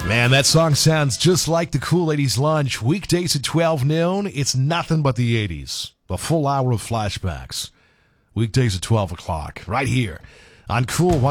Man, that song sounds just like the Cool Ladies Lunch. Weekdays at 12 noon, it's nothing but the 80s. A full hour of flashbacks. Weekdays at 12 o'clock, right here on Cool